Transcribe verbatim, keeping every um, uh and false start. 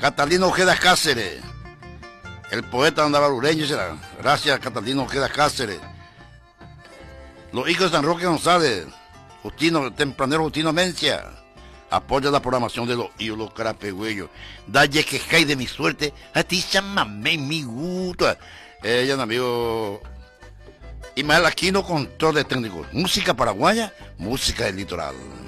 Catalino Ojeda Cáceres, el poeta andavalureño será. Gracias, Catalino Ojeda Cáceres. Los hijos de San Roque González, Justino, tempranero Justino Mencia. Apoya la programación de los ídolos carapegüeyos. Dalle que cae de mi suerte, a ti llámame mi gusto. Ella, amigo Ismael Aquino, control de técnico. Música paraguaya, música del litoral.